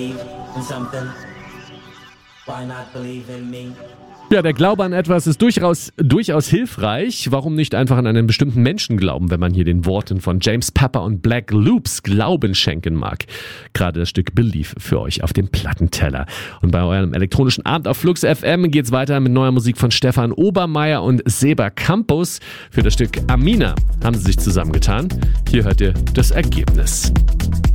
Ja, der Glaube an etwas ist durchaus hilfreich. Warum nicht einfach an einen bestimmten Menschen glauben, wenn man hier den Worten von James Pepper und Black Loops Glauben schenken mag? Gerade das Stück Believe für euch auf dem Plattenteller. Und bei eurem elektronischen Abend auf Flux FM geht's weiter mit neuer Musik von Stefan Obermeier und Seba Campos. Für das Stück Amina haben sie sich zusammengetan. Hier hört ihr das Ergebnis.